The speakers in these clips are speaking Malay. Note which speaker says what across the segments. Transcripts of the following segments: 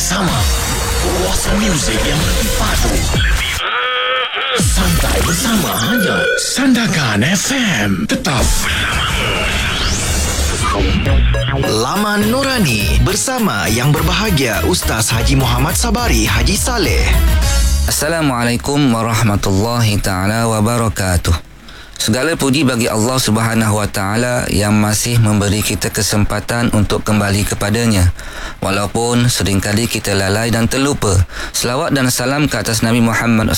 Speaker 1: bersama Kuasa Muzik yang lebih padu. Santai bersama hanya Sandakan FM. Tetap bersamamu. Laman Nurani bersama yang berbahagia Ustaz Haji Muhammad Sabari Haji Saleh.
Speaker 2: Assalamualaikum warahmatullahi ta'ala wabarakatuh. Segala puji bagi Allah Subhanahu wa ta'ala yang masih memberi kita kesempatan untuk kembali kepadanya. Walaupun seringkali kita lalai dan terlupa. Selawat dan salam ke atas Nabi Muhammad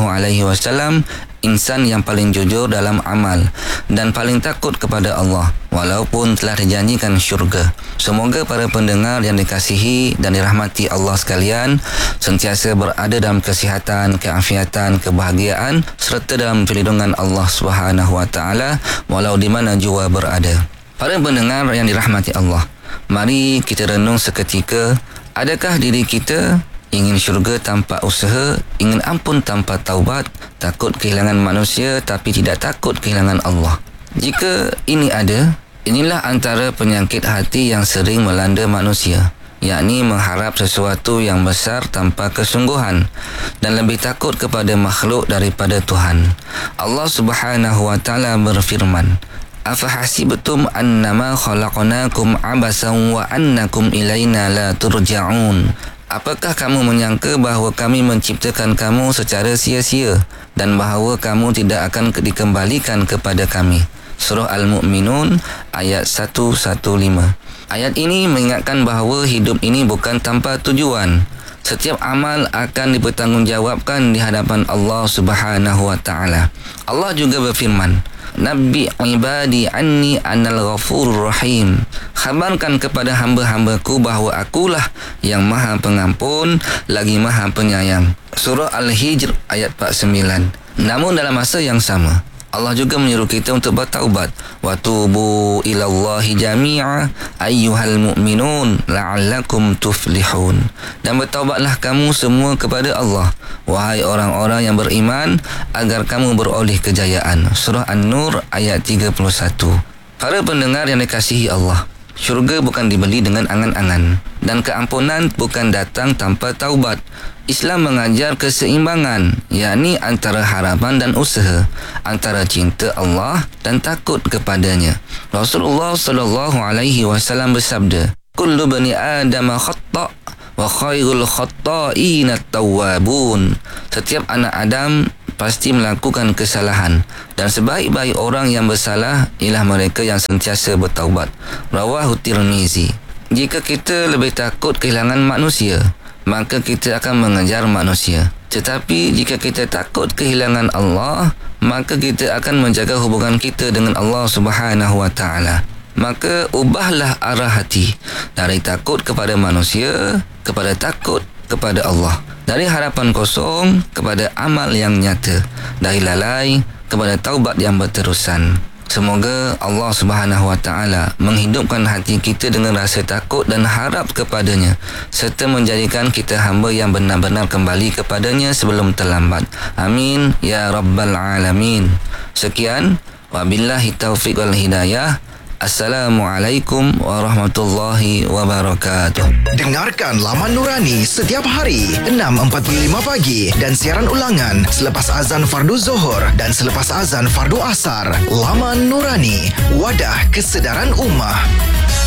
Speaker 2: SAW, insan yang paling jujur dalam amal dan paling takut kepada Allah walaupun telah dijanjikan syurga. Semoga para pendengar yang dikasihi dan dirahmati Allah sekalian sentiasa berada dalam kesihatan, keafiatan, kebahagiaan serta dalam perlindungan Allah Subhanahu wa taala walau di mana jua berada. Para pendengar yang dirahmati Allah, mari kita renung seketika, adakah diri kita ingin syurga tanpa usaha, ingin ampun tanpa taubat, takut kehilangan manusia tapi tidak takut kehilangan Allah? Jika ini ada, inilah antara penyakit hati yang sering melanda manusia, yakni mengharap sesuatu yang besar tanpa kesungguhan dan lebih takut kepada makhluk daripada Tuhan. Allah Subhanahu wa taala berfirman, "Afahasibtum annama khalaqnakum abasan wa annakum ilaina la turja'un." Apakah kamu menyangka bahawa kami menciptakan kamu secara sia-sia dan bahawa kamu tidak akan dikembalikan kepada kami? Surah Al-Mu'minun ayat 115. Ayat ini mengingatkan bahawa hidup ini bukan tanpa tujuan. Setiap amal akan dipertanggungjawabkan di hadapan Allah Subhanahu wa taala. Allah juga berfirman, "Nabbi ibadi anni anal ghafurur rahim." Khabarkan kepada hamba-hambaku bahawa akulah yang maha pengampun lagi maha penyayang. Surah Al-Hijr ayat 49. Namun dalam masa yang sama, Allah juga menyuruh kita untuk bertaubat. Wa tubu ilallahi jami'a ayyuhal mu'minun la'allakum tuflihun. Dan bertaubatlah kamu semua kepada Allah, wahai orang-orang yang beriman, agar kamu beroleh kejayaan. Surah An-Nur ayat 31. Para pendengar yang dikasihi Allah, syurga bukan dibeli dengan angan-angan dan keampunan bukan datang tanpa taubat. Islam mengajar keseimbangan, yakni antara harapan dan usaha, antara cinta Allah dan takut kepadanya. Rasulullah SAW bersabda, "Kullu bani Adam khata' wa khairul khata'in at-tawwabun." Setiap anak Adam pasti melakukan kesalahan dan sebaik-baik orang yang bersalah ialah mereka yang sentiasa bertaubat. Rawahu Tirmizi. Jika kita lebih takut kehilangan manusia, maka kita akan mengejar manusia. Tetapi jika kita takut kehilangan Allah, maka kita akan menjaga hubungan kita dengan Allah Subhanahu wa taala. Maka ubahlah arah hati dari takut kepada manusia kepada takut kepada Allah, dari harapan kosong kepada amal yang nyata, dari lalai kepada taubat yang berterusan. Semoga Allah Subhanahu wa taala menghidupkan hati kita dengan rasa takut dan harap kepadanya serta menjadikan kita hamba yang benar-benar kembali kepadanya sebelum terlambat. Amin ya rabbal alamin. Sekian, wabillahi taufiq wal hidayah. Assalamualaikum warahmatullahi wabarakatuh.
Speaker 1: Dengarkan Laman Nurani setiap hari 6.45 pagi dan siaran ulangan selepas azan fardu Zuhur dan selepas azan fardu Asar. Laman Nurani, wadah kesedaran ummah.